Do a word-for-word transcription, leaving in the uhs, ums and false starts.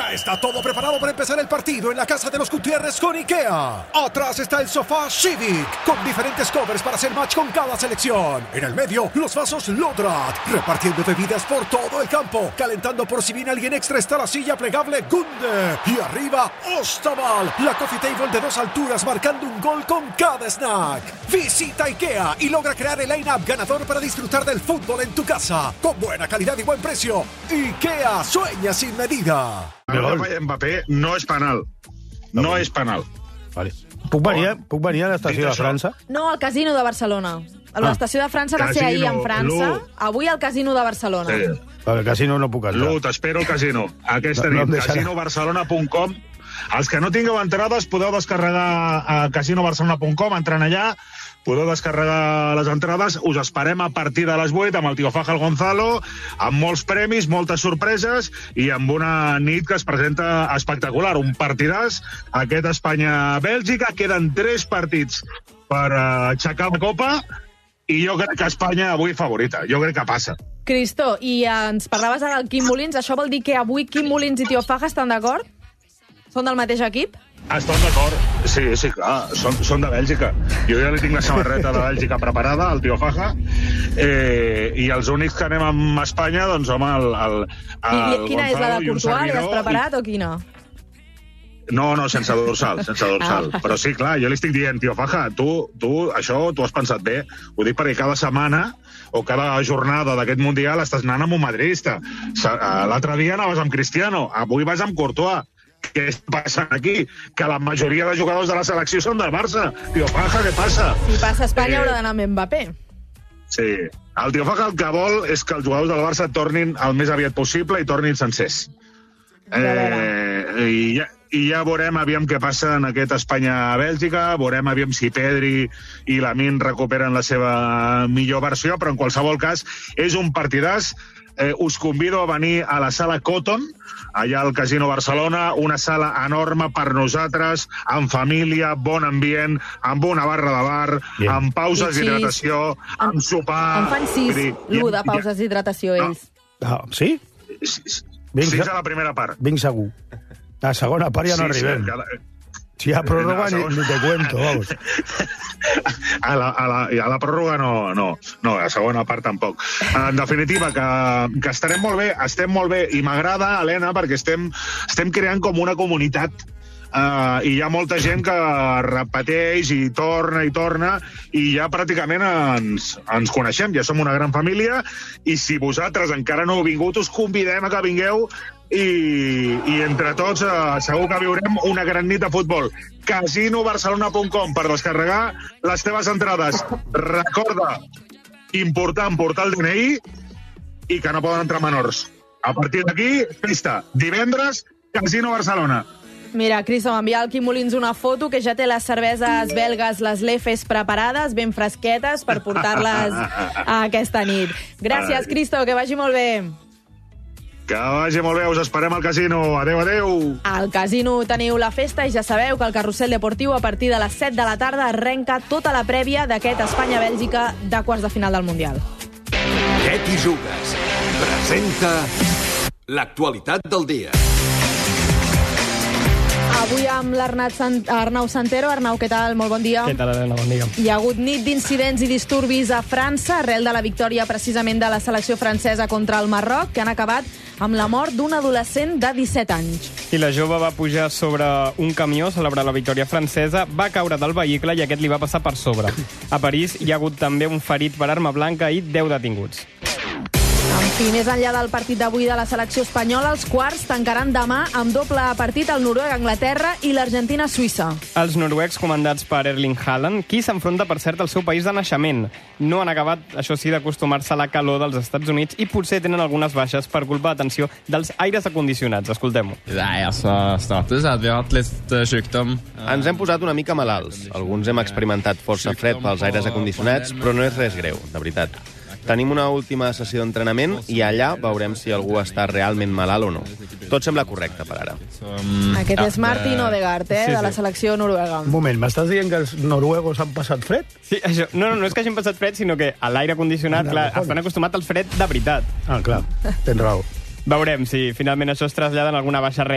Ya está todo preparado para empezar el partido en la casa de los Gutiérrez con IKEA. Atrás está el sofá Civic, con diferentes covers para hacer match con cada selección. En el medio, los vasos Lodrat, repartiendo bebidas por todo el campo. Calentando por si viene alguien extra está la silla plegable Gunde. Y arriba, Ostaval, la coffee table de dos alturas marcando un gol con cada snack. Visita IKEA y logra crear el line-up ganador para disfrutar del fútbol en tu casa. Con buena calidad y buen precio. IKEA sueña sin medida. El que falla Mbappé no és penal. No és penal. Vale. Puc venir, puc venir a l'estació de França? No, al casino de Barcelona. L'estació de França va ser ahir en França. Avui al casino de Barcelona. Sí. Al casino no puc entrar. Lu, t'espero al casino. Aquesta No, no nit, em casino barcelona punt com. Els que no tingueu entrades podeu descarregar a casino barcelona punt com, entrant allà, podeu descarregar les entrades. Us esperem a partir de les vuit amb el tio Faja, el Gonzalo, amb molts premis, moltes sorpreses i amb una nit que es presenta espectacular. Un partidàs, aquest Espanya-Bèlgica. Queden tres partits per aixecar la copa i jo crec que Espanya avui favorita. Jo crec que passa. Cristo, i eh, ens parlaves ara del Quim Molins. Això vol dir que avui Quim Molins i Tio Faja estan d'acord? Són del mateix equip? Estan d'acord. Sí, sí, clar. Són, són de Bèlgica. Jo ja li tinc la samarreta de Bèlgica preparada, el tio Faja. Eh, I els únics que anem amb Espanya, doncs, home, el, el, el I, i quina Gonzalo és, la de i un Courtois? L'has servidor preparat i... o quina? No, no, sense dorsal, sense dorsal. Ah. Però sí, clar, jo li estic dient, tio Faja, tu, tu, això t'ho has pensat bé. Ho dic perquè cada setmana o cada jornada d'aquest Mundial estàs anant amb un madridista. L'altre dia anaves amb Cristiano, avui vas amb Courtois. Què passa aquí? Que la majoria de jugadors de la selecció són del Barça. Tio Faja, què passa? Si passa a Espanya Eh, haurà d'anar amb Mbappé. Sí. El tio Faja el que vol és que els jugadors del Barça tornin el més aviat possible i tornin sencers. Eh, i, ja, I ja veurem aviam què passa en aquest Espanya-Bèlgica, veurem aviam si Pedri i Lamine recuperen la seva millor versió, però en qualsevol cas és un partidàs. Eh, us convido a venir a la sala Cotton, allà al Casino Barcelona, una sala enorme per nosaltres, amb família, bon ambient, amb una barra de bar, Bien. amb pauses I sis. d'hidratació, amb sopar... En fan sis, Vull dir, l'u de ja- pauses d'hidratació, No. ells. Ah, sí? Sis, Vinga. sis a la primera part. Vinc segur. A la segona part ja no Sí, sí, arribem. cada- Si hi ha pròrroga, No, ni, segona. ni te cuento, vamos. A la, a, la, a la pròrroga no, no, no, a la segona part tampoc. En definitiva, que, que estarem molt bé, estem molt bé, i m'agrada, Helena, perquè estem, estem creant com una comunitat. Uh, i hi ha molta gent que repeteix i torna i torna i ja pràcticament ens, ens coneixem, ja som una gran família, i si vosaltres encara no heu vingut us convidem a que vingueu i, i entre tots uh, segur que viurem una gran nit de futbol. casino barcelona punt com per descarregar les teves entrades. Recorda, important, portar el D N I i que no poden entrar menors. A partir d'aquí, festa. Divendres, Casino Barcelona. Mira, Cristo, m'envia el Quim Molins una foto que ja té les cerveses belgues, les Lefes, preparades, ben fresquetes, per portar-les a aquesta nit. Gràcies, Cristo, que vagi molt bé. Que vagi molt bé, us esperem al casino. Adéu, adéu. Al casino teniu la festa i ja sabeu que el carrusel deportiu a partir de les set de la tarda arrenca tota la prèvia d'aquest Espanya-Bèlgica de quarts de final del Mundial. Què t'hi jugues? Presenta l'actualitat del dia. Avui amb l'Arnau Santero. Arnau, què tal? Molt bon dia. Què tal, Helena? Bon dia. Hi ha hagut nit d'incidents i disturbis a França arrel de la victòria precisament de la selecció francesa contra el Marroc, que han acabat amb la mort d'un adolescent de disset anys. I la jove va pujar sobre un camió a celebrar la victòria francesa, va caure del vehicle i aquest li va passar per sobre. A París hi ha hagut també un ferit per arma blanca i deu detinguts. En fi, més enllà del partit d'avui de la selecció espanyola, els quarts tancaran demà amb doble partit el Noruega-Anglaterra i l'Argentina-Suïssa. Els noruecs comandats per Erling Haaland, qui s'enfronta, per cert, al seu país de naixement. No han acabat, això sí, d'acostumar-se a la calor dels Estats Units i potser tenen algunes baixes per culpa, atenció, dels aires acondicionats. Escoltem-ho. Nei, altså, status er at vi har hatt litt uh, sykdom. Ens hem posat una mica malalts. Alguns hem experimentat força fred pels aires acondicionats, però no és res greu, de veritat. Tenim una última sessió d'entrenament i allà veurem si algú està realment malalt o no. Tot sembla correcte per ara. Aquest és Martin Odegaard, eh, Sí, de la sí. selecció noruega. Un moment, m'estàs dient que els noruegos han passat fred? Sí, això, no, no, no és que hagin passat fred, sinó que a l'aire condicionat, No, clar, no, estan acostumats al fred de veritat. Ah, clar, tens raó. Veurem si finalment això es trasllada en alguna baixa real.